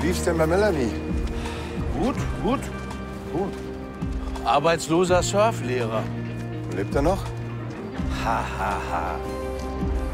Wie lief's denn bei Melanie? Gut, gut. Gut. Arbeitsloser Surflehrer. Lebt er noch? Ha, ha, ha.